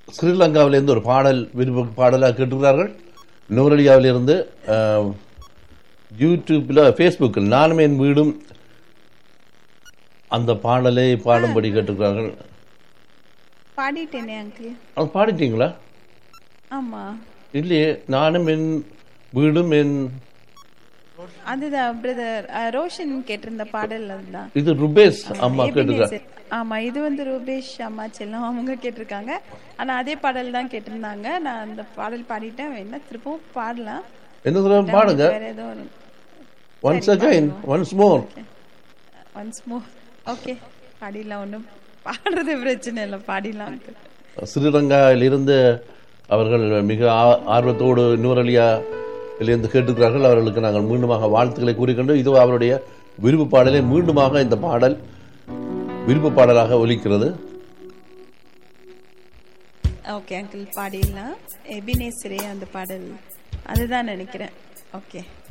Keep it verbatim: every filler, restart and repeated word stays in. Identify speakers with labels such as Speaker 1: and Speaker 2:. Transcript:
Speaker 1: ஸ்ரீலங்காவிலிருந்து ஒரு பாடல் விருப்ப பாடலாக கேட்டுக்கிறார்கள். நூரலியாவிலிருந்து யூடியூப்ல ஃபேஸ்புக்கில் நானும் என் வீடும் அந்த பாடலை பாடும்படி கேட்டுக்கிறார்கள்.
Speaker 2: பாடிட்டேனே அங்கிள்.
Speaker 1: அது பாடிட்டீங்களா?
Speaker 2: ஆமா.
Speaker 1: இல்லையே, நானும் என் வீடும் என்
Speaker 2: அதுதான் பிரதர் ரோஷன் கேட்டிருந்த பாடல். அதுதான்
Speaker 1: இது ருபேஷ் அம்மா கேட்டுக்கிறாங்க.
Speaker 2: ஆமா, இது வந்து ரூபேஷ் அம்மா செல்லம் அவங்க கேட்டிருக்காங்க. ஆனா அதே பாடல் தான் கேட்டிருந்தாங்க. நான் அந்த பாடல் பாடிட்டேன். வேணா திருப்பவும் பாடலாம்.
Speaker 1: என்ன சொல்ல பாடுங்க.
Speaker 2: வேற ஏதோ
Speaker 1: once again once more
Speaker 2: once more okay பாடிடலாம். ஒன்றும் பாடுறது பிரச்சனை இல்லை, பாடிடலாம்.
Speaker 1: ஸ்ரீலங்காவிலிருந்து அவர்கள் மிக ஆர்வத்தோடு நூரலியாவிலிருந்து கேட்டுக்கிறார்கள். அவர்களுக்கு நாங்கள் மீண்டுமாக வாழ்த்துக்களை கூறிக்கொண்டு இது அவருடைய விருப்பு பாடலை மீண்டுமாக இந்த பாடல் விருப்பு பாடலாக ஒலிக்கிறது.
Speaker 2: Okay uncle, பாடிடலாம். எபினேசரே அந்த பாடல் அதுதான் நினைக்கிறேன். ஓகே.